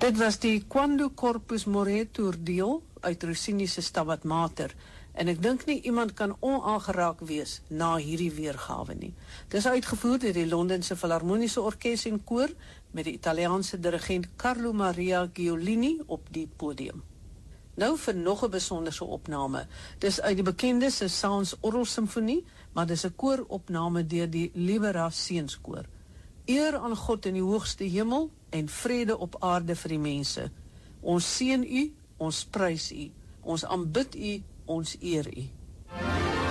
Dit was die Quando Corpus Moretur deel uit Rossini se Stabat Mater, en ek dink nie iemand kan onaangeraak wees na hierdie weergawe nie. Dis uitgevoer deur die Londense Filharmoniese Orkees en Koor met die Italiaanse dirigent Carlo Maria Giolini op die podium. Nou vir nog 'n besonderse opname. Dis uit die bekende Saint-Saëns Orgelsimfonie, maar dis 'n kooropname deur die Libera Seunskoor. Eer aan God in die hoogste hemel en vrede op aarde vir die mense. Ons seën u, ons prys u, ons aanbid u, ons eer u.